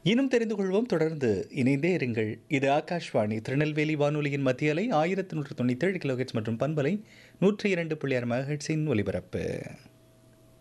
இன்னும் தெரிந்து கொள்வோம். தொடர்ந்து இணைந்தே இருங்கள். இது ஆகாஷ்வாணி திருநெல்வேலி வானொலியின் மத்திய அலை 1197 கிலோஹெர்ட்ஸ் மற்றும் பண்பலை 102.6 மெகாஹெர்ட்ஸின் ஒலிபரப்பு.